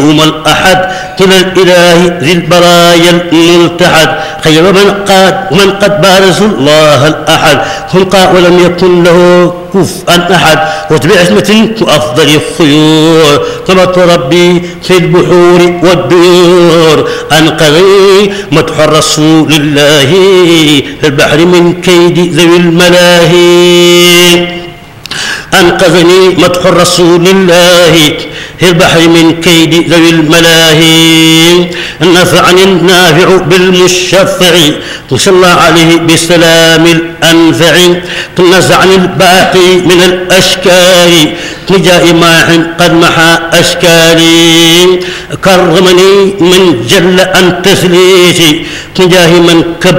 يوم الأحد إلى الإله ذي البرايا الملتحد خير من قد بارز الله الأحد خلقا ولم يكن له كفءا أحد وبعزمة أفضل الخيور طلبت ربي في البحور والديور أنقذني مدح الرسول الله في البحر من كيد ذوي الملاهي أنقذني مدح الرسول الله في البحر من كيد ذوي الملاهي نفعني النافع بالمشفع صلى عليه بسلام الأنفع نزعني الباقي من الأشكال نجاء ماح قد محى أشكالي كرمني من جل عن تسليتي نجاه من كب